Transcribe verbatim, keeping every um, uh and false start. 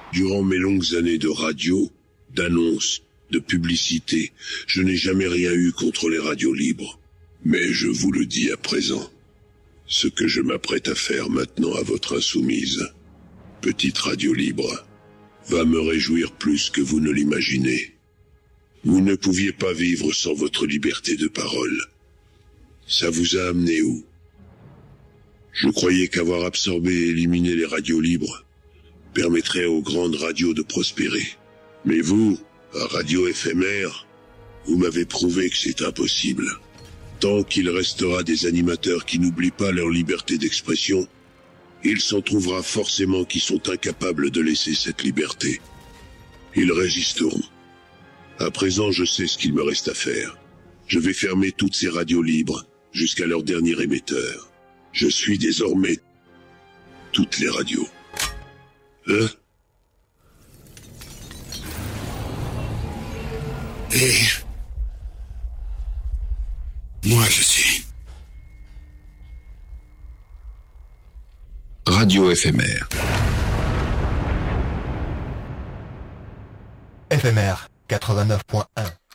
Durant mes longues années de radio, d'annonces, de publicité, je n'ai jamais rien eu contre les radios libres. Mais je vous le dis à présent, ce que je m'apprête à faire maintenant à votre insoumise, petite radio libre, va me réjouir plus que vous ne l'imaginez. Vous ne pouviez pas vivre sans votre liberté de parole. Ça vous a amené où? Je croyais qu'avoir absorbé et éliminé les radios libres permettrait aux grandes radios de prospérer. Mais vous, à Radio éphémère, vous m'avez prouvé que c'est impossible. Tant qu'il restera des animateurs qui n'oublient pas leur liberté d'expression, il s'en trouvera forcément qui sont incapables de laisser cette liberté. Ils résisteront. À présent, je sais ce qu'il me reste à faire. Je vais fermer toutes ces radios libres jusqu'à leur dernier émetteur. Je suis désormais toutes les radios. Hein? Et moi, je suis Radio éphémère. Éphémère quatre-vingt-neuf point un.